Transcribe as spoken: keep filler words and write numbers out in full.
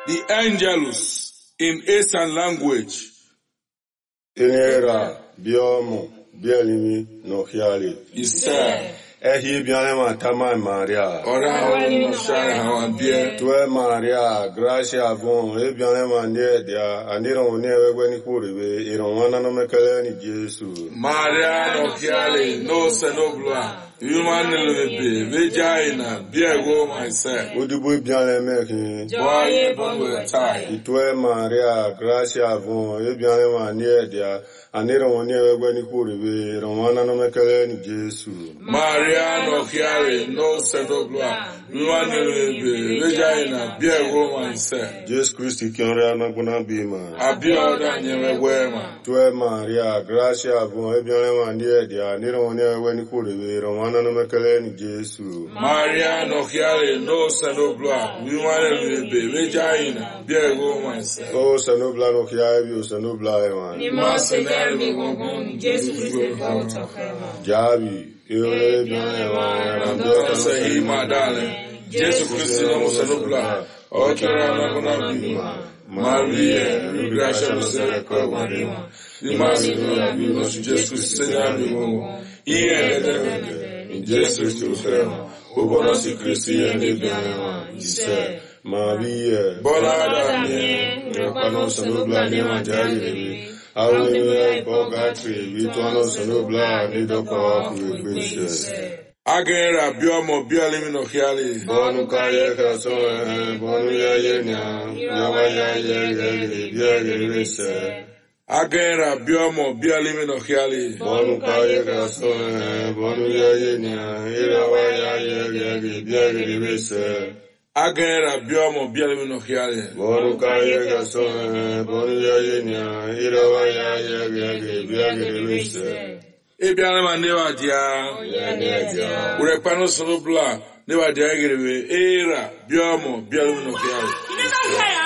The Angelus in Eastern language. Inera biomo bielimi no hiali. Isa. Ehi biane matama Maria. Ora wani shara hawambie. Tue Maria, gracia bon, e biane manie dia, aniro ne wewe ni kuribe, iron wana no mekele ni Jesu. Maria no hiali, no senobla. Human lebe, vagina, biego myself. Udubu biane meki. Boye bonwe tai. Tue Maria, gracia bon, e biane manie dia, aniro ne wewe ni kuribe, iron wana no mekele ni Jesu. Maria no hiali, no senobla. Human lebe, vagina, biego myself. Jesus Christ kiore anaguna bima. Abioda nyewe wema. Tue Maria, gracia bon, e biane manie dia, aniro ne wewe ni kuribe, iron no mekele ni Jesu. Maria no hiale no senobla, human lebe, vagina, biego myself. Oh, senobla no hiale bi, senobla eman. Ni ma senere mi gongon, Jesu Christ go to heaven. Jabi, eore biane eman, Ando se hi madale, Jesu Christ no senobla, okera na kuna bima. Maria, ni gracia no se rekwema. Ni ma senere bi no Jesu Christ na bima. Iye in Jesus to frema, o bonosi Christi ende bianema, ise, Maria, Bola Daniel, Rapano Sanubla Nema Jari, Awe Bogatri, Vituano Sanubla, Nido Power, Gracious. Agera biomo biolimino hiali, Bonu Kaya Kaso, Bonu Yayena, Yawaya Yagari, Yagari, Agera biomo biolimino hiali, Bonu Kaya Kaso, Bonu Yayena, Yawaya Yagari, Yagari, Agera biomo biolimino hiali, Bonu Kaya Kaso, Bonu Yayena, Yawaya Yagari, Yagari, Ebianema newa dia, Urepano Sonobla, newa dia gerebe, Era biomo biolimino hiali.